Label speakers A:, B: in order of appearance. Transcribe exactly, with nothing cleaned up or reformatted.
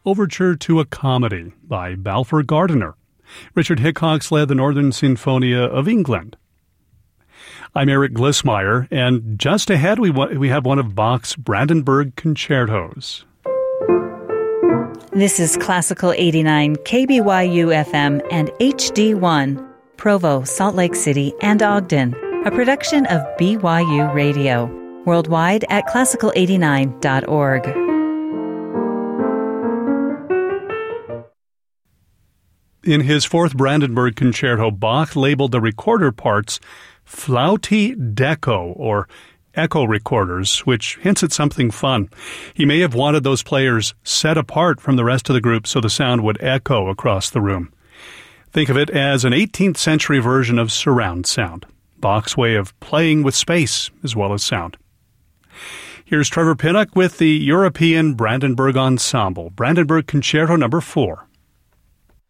A: Overture to a Comedy by Balfour Gardiner. Richard Hickox led the Northern Sinfonia of England. I'm Eric Glissmeyer, and just ahead we we have one of Bach's Brandenburg concertos.
B: This is Classical eighty-nine K B Y U F M and H D one, Provo, Salt Lake City, and Ogden, a production of B Y U Radio, worldwide at classical eighty-nine dot org.
A: In his fourth Brandenburg concerto, Bach labeled the recorder parts flauti deco, or echo recorders, which hints at something fun. He may have wanted those players set apart from the rest of the group so the sound would echo across the room. Think of it as an eighteenth century version of surround sound, Bach's way of playing with space as well as sound. Here's Trevor Pinnock with the European Brandenburg Ensemble, Brandenburg Concerto number four.